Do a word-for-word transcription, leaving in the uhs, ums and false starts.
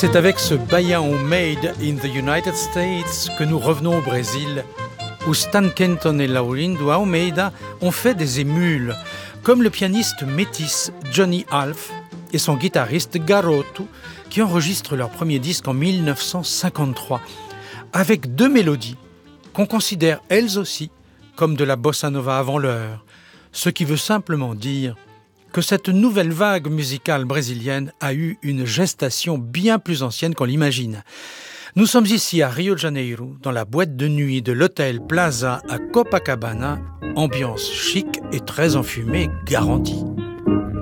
C'est avec ce Baião Made in the United States que nous revenons au Brésil, où Stan Kenton et Laurindo Almeida ont fait des émules, comme le pianiste métis Johnny Alf et son guitariste Garoto, qui enregistrent leur premier disque en mille neuf cent cinquante-trois, avec deux mélodies qu'on considère elles aussi comme de la bossa nova avant l'heure, ce qui veut simplement dire que cette nouvelle vague musicale brésilienne a eu une gestation bien plus ancienne qu'on l'imagine. Nous sommes ici à Rio de Janeiro, dans la boîte de nuit de l'hôtel Plaza à Copacabana, ambiance chic et très enfumée garantie.